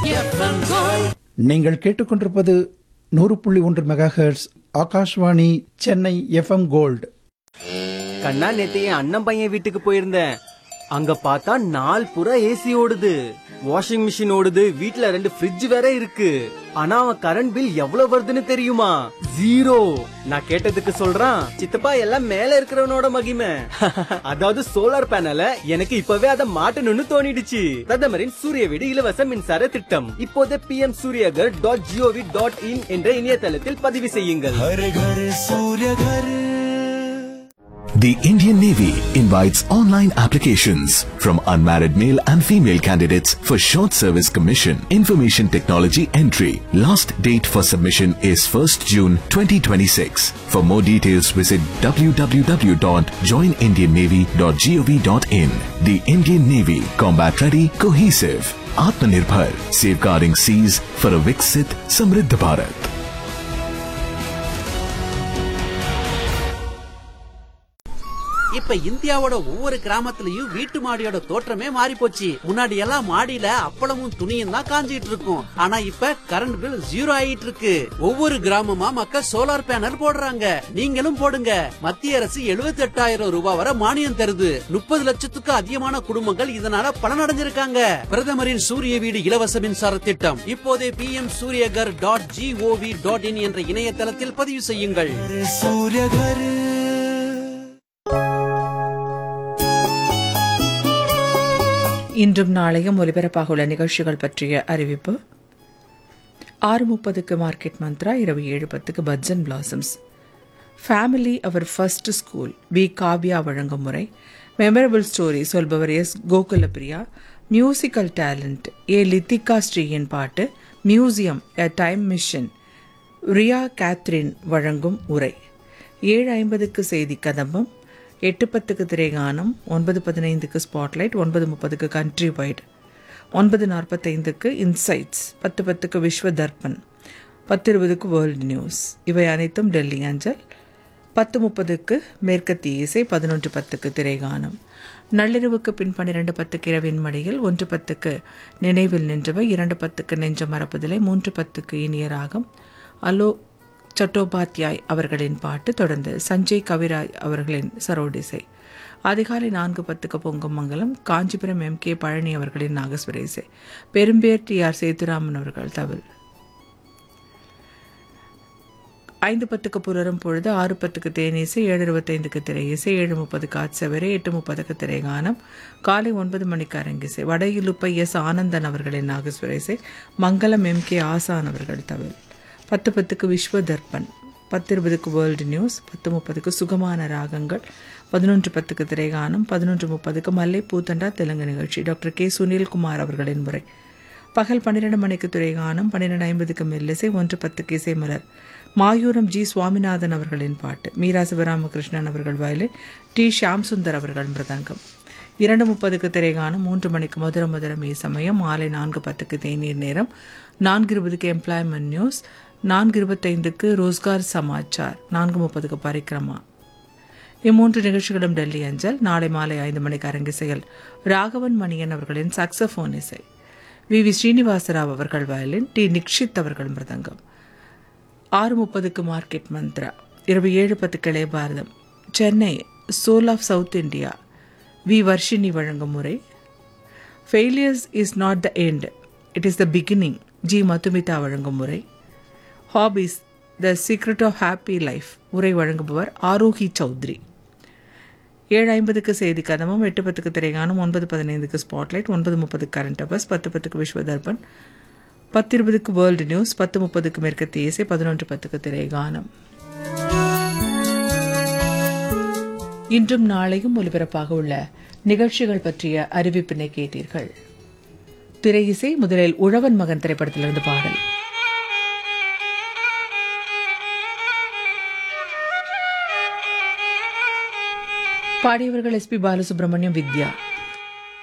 நீங்கள் கேட்டுக்கொண்டிருப்பது 100.1 megahertz Akashvani Chennai FM gold. கண்ணா, நேத்து என் அண்ணன் பையன் வீட்டுக்கு போயிருந்தேன். அங்க பார்த்தா நாள் பூரா ஏசி ஓடுது, வாஷிங் மிஷின் ஓடுது, வீட்ல 2 ஃப்ரிட்ஜ் வேற இருக்கு. ஆனா அவன் கரண்ட் பில் எவ்வளவு வருதுன்னு தெரியுமா? 0. நான் கேட்டதுக்கு சொல்றான், சித்தப்பா எல்லாம் மேல இருக்கிறவனோட மகிமை. அதாவது சோலார் பேனல எனக்கு இப்பவே அதை மாட்டணும்னு தோணிடுச்சு. பிரதமரின் சூரிய வீடு இலவச மின்சார திட்டம் இப்போதே pmsuryagar.gov.in என்ற இணையதளத்தில் பதிவு செய்யுங்கள். The Indian Navy invites online applications from unmarried male and female candidates for short service commission, information technology entry. Last date for submission is 1st June 2026. For more details visit www.joinindiannavy.gov.in. The Indian Navy, combat ready, cohesive, Atmanirbhar, safeguarding seas for a Viksit Samriddh Bharat. இப்ப இந்தியாவோட ஒவ்வொரு கிராமத்துலயும் வீட்டு மாடியோட தோற்றமே மாறி போச்சு. முன்னாடி எல்லாம் மாடியில அப்பளமும் துணியும் தான் காஞ்சிட்டு இருக்கும். ஆனா இப்ப கரண்ட் பில் 0 ஆயிட்டு இருக்கு. ஒவ்வொரு கிராமமா மக்கள் சோலார் பேனல் போடுறாங்க. நீங்களும் போடுங்க. மத்திய அரசு 78,000 ரூபாய் வரை மானியம் தருது. 30 லட்சத்துக்கு அதிகமான குடும்பங்கள் இதனால பலனடைஞ்சிருக்காங்க. பிரதமரின் சூரிய வீடு இலவச மின்சார திட்டம் இப்போதே pmsuryagar.gov.in என்ற இணையதளத்தில் பதிவு செய்யுங்கள். இன்றும் நாளையும் ஒலிபரப்பாக உள்ள நிகழ்ச்சிகள் பற்றிய அறிவிப்பு. 6:30க்கு மார்க்கெட் மந்த்ரா, இரவு 7:10க்கு puts and blossoms. Family our first school we Kavya வழங்கும் முறை. Memorable story சொல்பவர் S Gokulapriya. Musical talent ஏ லித்திகா ஸ்ரீயின் பாட்டு. மியூசியம் எ டைம் மிஷன் ரியா கேத்ரின் வழங்கும் உரை. 7:50க்கு செய்தி கதம்பம். 8:10க்கு திரைகானம். 9:15க்கு ஸ்பாட்லைட். 9:30க்கு country white. 9:45க்கு இன்சைட்ஸ். 10:10க்கு விஸ்வ தர்பன். 10:20க்கு world news. இவை அனைத்தும் டெல்லி அஞ்சல். 10:30க்கு மேற்கத்திய இசை. 11:10க்கு திரைகானம். நள்ளிரவுக்கு பின் 12:10க்கு இரவின் மடியில். 1:10க்கு நினைவில் நின்றவை. 2:10க்கு நெஞ்ச மறப்பதில்லை. 3:10க்கு இனிய ராகம் அலோ சட்டோபாத்யாய் அவர்களின் பாட்டு. தொடர்ந்து சஞ்சய் கவிராஜ் அவர்களின் சரோடிசை. அதிகாலை 4:10க்கு பொங்கும் மங்கலம். காஞ்சிபுரம் MK பழனி அவர்களின் நாகஸ்வர இசை. பெரும்பேர் TR சேதுராமன் அவர்கள் தவில். 5:10க்கு புலரும் பொழுது. 6:10க்கு தேனிசை. 7:25க்கு திரை இசை. 7:30க்கு ஆட்சவரை. 8:30க்கு திரைகானம். காலை 9 மணிக்கு அரங்கிசை. வடையிலுப்பை எஸ் ஆனந்தன் அவர்களின் நாகஸ்வர இசை. மங்கலம் MK ஆசான் அவர்கள் தவில். 10:10க்கு விஸ்வ தர்பன். 10:20க்கு world news. 10:30க்கு சுகமான ராகங்கள். 11:10க்கு திரைகானம். 11:30க்கு மல்லை பூத்தண்டா தெலுங்கு நிகழ்ச்சி. டாக்டர் கே சுனில்குமார் அவர்களின் முறை. பகல் 12 மணிக்கு திரைகானம். 12:50க்கு மெல்லிசை. 1:10க்கு இசை மலர். மாயூரம் ஜி சுவாமிநாதன் அவர்களின் பாட்டு. மீரா சிவராமகிருஷ்ணன் அவர்கள் வயலின். டி ஷியாம் சுந்தர் அவர்கள் மிருதங்கம். 2:30க்கு திரைகானம். 3 மணிக்கு மதுர மதுரம் சமயம். மாலை 4:10க்கு தேநீர் நேரம். 4:20க்கு எம்ப்ளாய்மெண்ட் நியூஸ். 4:25க்கு ரோஸ்கார் சமாச்சார். 4:30க்கு பரிக்கிரமா. இம்மூன்று நிகழ்ச்சிகளும் டெல்லி அஞ்சல். நாளை மாலை 5 மணிக்கு அரங்கிசையில் ராகவன் மணியன் அவர்களின் சாக்ஸபோன் இசை. வி ஸ்ரீனிவாசராவ் அவர்கள் வயலின். டி நிக்ஷித் அவர்கள் மிருதங்கம். 6:30க்கு மார்க்கெட் மந்த்ரா. இரவு 7:10க்கு இளைய பாரதம். Chennai soul of south India we Varshini வழங்கும் முறை. Failures is not the end, it is the beginning G Madhumitha வழங்கும் முறை. Hobbies the secret of happy life உரை வழங்குபவர் ஆரோஹி சௌத்ரி. 7:50க்கு செய்தி கதமும். 8:10க்கு திரைகானம். 9:15க்கு ஸ்பாட்லைட். 9:30க்கு current hours. 10:10க்கு விஸ்வ தர்பன். 10:20க்கு world news. 10:30க்கு மேற்கத்திய இசை. 11:10க்கு திரைகானம். இன்றும் நாளையும் ஒலிபரப்பாக உள்ள நிகழ்ச்சிகள் பற்றிய அறிவிப்பினை கேட்டீர்கள். திரை இசை. முதலில் உழவன் மகன் திரைப்படத்திலிருந்து பாடல். பாடியவர்கள் SP பாலசுப்ரமணியம், வித்யா.